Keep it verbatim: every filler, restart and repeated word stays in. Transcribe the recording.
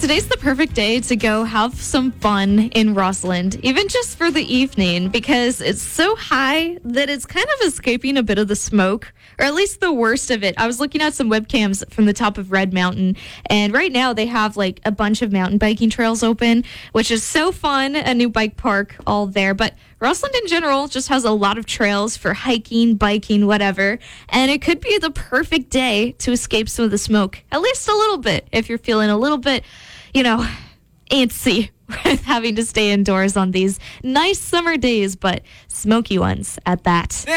today's the perfect day to go have some fun in Rossland, even just for the evening, because it's so high that it's kind of escaping a bit of the smoke, or at least the worst of it. I was looking at some webcams from the top of Red Mountain, and right now they have like a bunch of mountain biking trails open, which is so fun, a new bike park all there. But Rossland in general just has a lot of trails for hiking, biking, whatever, and it could be the perfect day to escape some of the smoke, at least a little bit, if you're feeling a little bit, you know, antsy with having to stay indoors on these nice summer days, but smoky ones at that.